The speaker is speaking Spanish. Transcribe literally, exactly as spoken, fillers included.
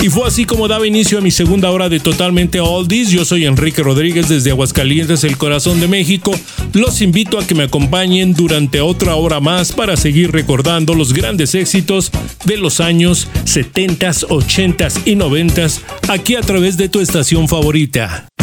Y fue así como daba inicio a mi segunda hora de Totalmente Oldies. Yo soy Enrique Rodríguez desde Aguascalientes, el corazón de México. Los invito a que me acompañen durante otra hora más para seguir recordando los grandes éxitos de los años setentas, ochentas y noventas aquí a través de tu estación favorita.